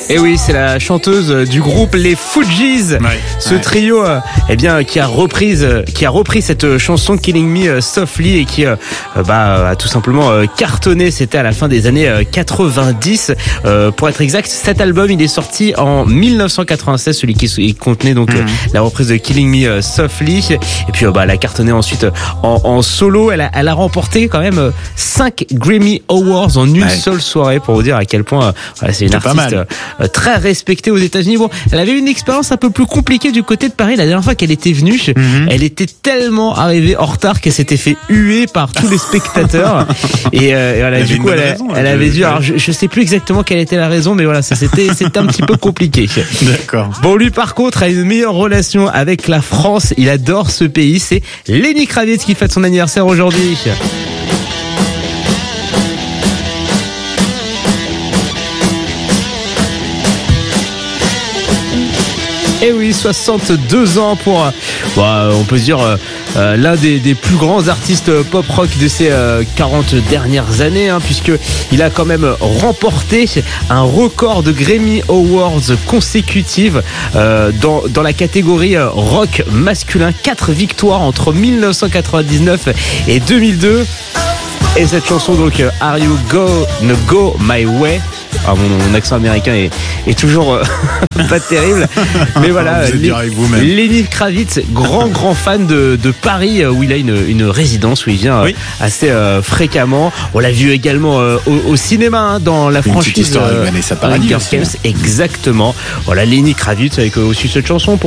Et oui, c'est la chanteuse du groupe Les Fugees. Ce trio, qui a repris cette chanson Killing Me Softly et qui a tout simplement cartonné. C'était à la fin des années 90. Pour être exact, cet album, il est sorti en 1996, celui qui contenait donc la reprise de Killing Me Softly. Et puis elle a cartonné ensuite en solo. Elle a remporté quand même 5 Grammy Awards en une seule soirée, pour vous dire à quel point c'est une artiste très respectée aux États-Unis. Bon, elle avait une expérience un peu plus compliquée du côté de Paris. La dernière fois qu'elle était venue, elle était tellement arrivée en retard qu'elle s'était fait huer par tous les spectateurs. Et voilà, du coup, elle avait dû. Alors, je sais plus exactement quelle était la raison, mais voilà, c'était un petit peu compliqué. D'accord. Bon, lui par contre a une meilleure relation avec la France. Il adore ce pays. C'est Lenny Kravitz qui fête son anniversaire aujourd'hui. Et oui, 62 ans pour, on peut dire, l'un des plus grands artistes pop-rock de ces 40 dernières années, puisqu'il a quand même remporté un record de Grammy Awards consécutives dans la catégorie rock masculin. 4 victoires entre 1999 et 2002. Et cette chanson, donc, Are You Gonna Go My Way? Mon accent américain est toujours pas terrible, mais voilà. Lenny Kravitz, grand fan de Paris, où il a une résidence, où il vient assez fréquemment. On l'a vu également au cinéma, dans la franchise Vanessa Paradis. Exactement. Voilà, Lenny Kravitz avec aussi cette chanson pour